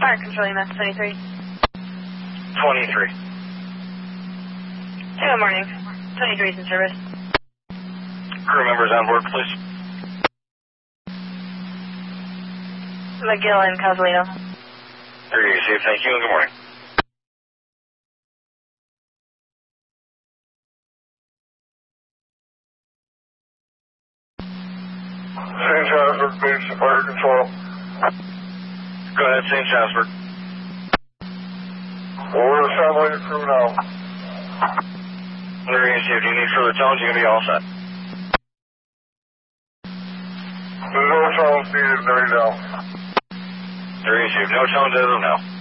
Fire control EMS 23. 23. 2 morning. 23 is in service. Crew members on board, please. McGill and Casualino. There you see. Thank you and good morning. St. Johnsburg, base to fire control. Go ahead, St. Johnsburg. We're assembling the crew now. There you see. If you need further tones, you're going to be all set. There's no tones needed right now. There you see. No tones as of now.